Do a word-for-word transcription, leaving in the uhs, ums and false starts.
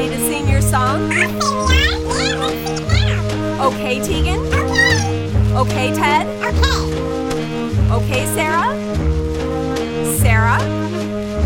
ready to sing your song? Okay, Tegan? Okay, Ted? Okay. Okay, Sarah?